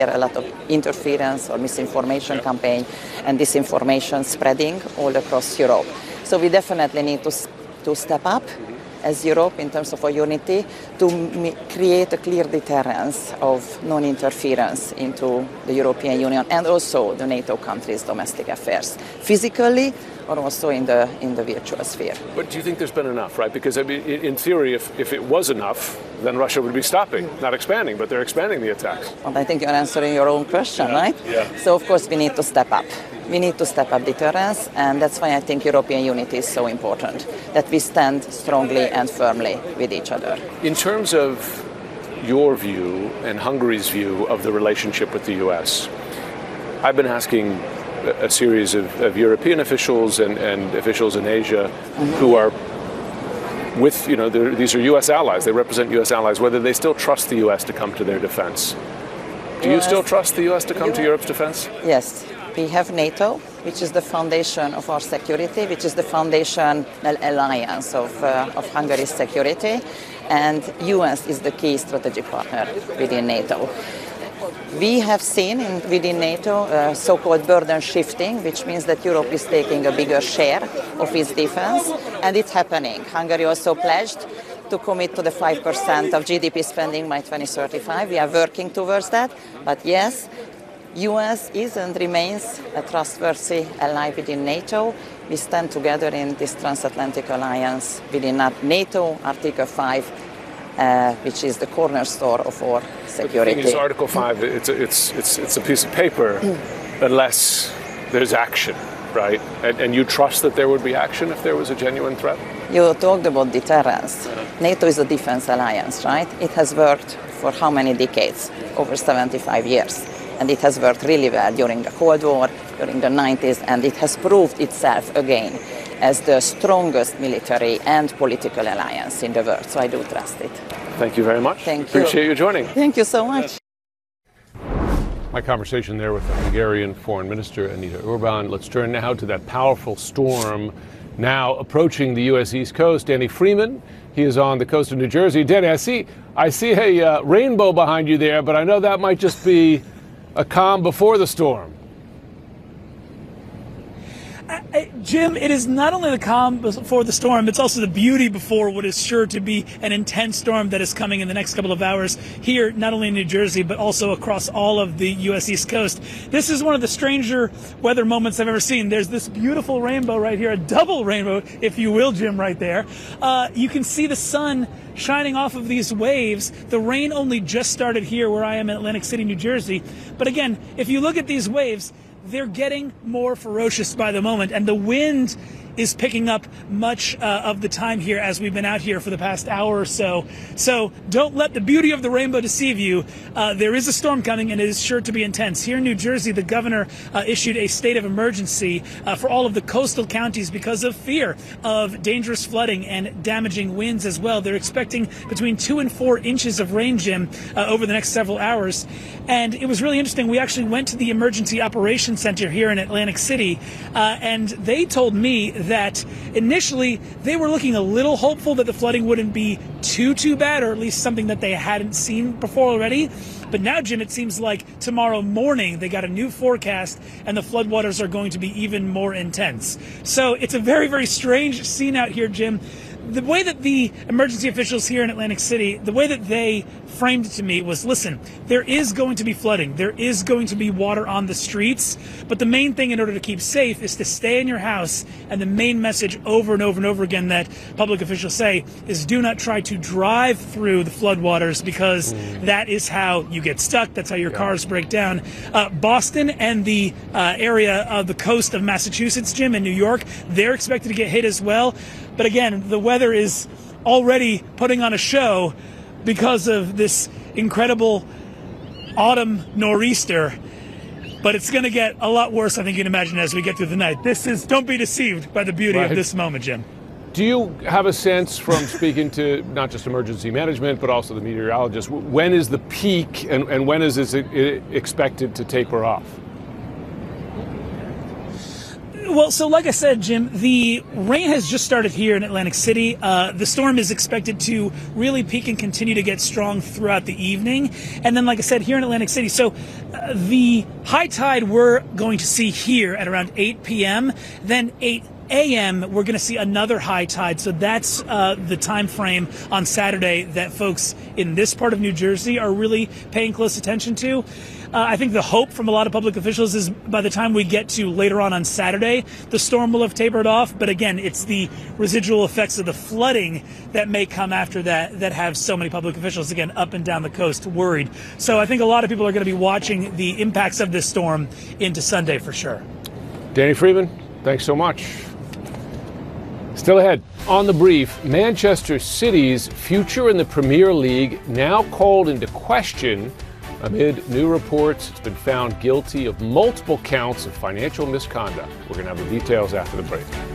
A lot of interference or misinformation campaign and disinformation spreading all across Europe. So we definitely need to step up as Europe in terms of our unity to create a clear deterrence of non-interference into the European Union and also the NATO countries' domestic affairs, physically or also in the virtual sphere. But do you think there's been enough, right? Because I mean, in theory, if it was enough, then Russia would be stopping, not expanding, but they're expanding the attacks. And I think you're answering your own question, right? Yeah. So of course we need to step up. We need to step up deterrence, and that's why I think European unity is so important, that we stand strongly and firmly with each other. In terms of your view and Hungary's view of the relationship with the U.S., I've been asking a series of European officials and officials in Asia who are with, these are U.S. allies, they represent U.S. allies, whether they still trust the U.S. to come to their defense. Do you still trust the U.S. to come to Europe's defense? Yes. We have NATO, which is the foundation of our security, which is the foundational alliance of Hungary's security, and US is the key strategic partner within NATO. We have seen within NATO so-called burden shifting, which means that Europe is taking a bigger share of its defense, and it's happening. Hungary also pledged to commit to the 5% of GDP spending by 2035. We are working towards that, but yes, US is and remains a trustworthy ally within NATO. We stand together in this transatlantic alliance within NATO, Article 5, which is the cornerstone of our security. The thing is, Article 5, it's a piece of paper unless there's action, right? And you trust that there would be action if there was a genuine threat? You talked about deterrence. NATO is a defense alliance, right? It has worked for how many decades? Over 75 years. And it has worked really well during the Cold War, during the 90s, and it has proved itself again as the strongest military and political alliance in the world. So I do trust it. Thank you very much. Thank you. Appreciate you joining. Thank you so much. My conversation there with the Hungarian Foreign Minister, Anita Orban. Let's turn now to that powerful storm now approaching the U.S. East Coast. Danny Freeman, he is on the coast of New Jersey. Danny, I see a rainbow behind you there, but I know that might just be a calm before the storm. Jim, it is not only the calm before the storm, it's also the beauty before what is sure to be an intense storm that is coming in the next couple of hours here, not only in New Jersey, but also across all of the U.S. East Coast. This is one of the stranger weather moments I've ever seen. There's this beautiful rainbow right here, a double rainbow, if you will, Jim, right there. You can see the sun shining off of these waves. The rain only just started here where I am in Atlantic City, New Jersey. But again, if you look at these waves, they're getting more ferocious by the moment, and the wind is picking up much of the time here as we've been out here for the past hour or so. So don't let the beauty of the rainbow deceive you. There is a storm coming, and it is sure to be intense. Here in New Jersey, the governor issued a state of emergency for all of the coastal counties because of fear of dangerous flooding and damaging winds as well. They're expecting between 2 and 4 inches of rain, Jim, over the next several hours. And it was really interesting. We actually went to the Emergency Operations Center here in Atlantic City, and they told me that initially they were looking a little hopeful that the flooding wouldn't be too bad, or at least something that they hadn't seen before already. But now, Jim, it seems like tomorrow morning they got a new forecast and the floodwaters are going to be even more intense. So it's a very, very strange scene out here, Jim. The way that the emergency officials here in Atlantic City, the way that they framed it to me was, listen, there is going to be flooding. There is going to be water on the streets. But the main thing in order to keep safe is to stay in your house. And the main message over and over and over again that public officials say is do not try to drive through the floodwaters, because that is how you get stuck. That's how your cars break down. Boston and the area of the coast of Massachusetts, Jim, and New York, they're expected to get hit as well. But again, the weather is already putting on a show because of this incredible autumn nor'easter. But it's going to get a lot worse, I think you can imagine, as we get through the night. Don't be deceived by the beauty of this moment, Jim. Do you have a sense from speaking to not just emergency management, but also the meteorologists, when is the peak and when is it expected to taper off? Well, so like I said, Jim, the rain has just started here in Atlantic City. The storm is expected to really peak and continue to get strong throughout the evening. And then, like I said, here in Atlantic City, so the high tide we're going to see here at around 8 p.m., then 8 a.m. we're going to see another high tide. So that's the time frame on Saturday that folks in this part of New Jersey are really paying close attention to. I think the hope from a lot of public officials is by the time we get to later on Saturday, the storm will have tapered off. But again, it's the residual effects of the flooding that may come after that that have so many public officials, again, up and down the coast worried. So I think a lot of people are going to be watching the impacts of this storm into Sunday for sure. Danny Freeman, thanks so much. Still ahead, on The Brief, Manchester City's future in the Premier League now called into question amid new reports it's been found guilty of multiple counts of financial misconduct. We're going to have the details after the break.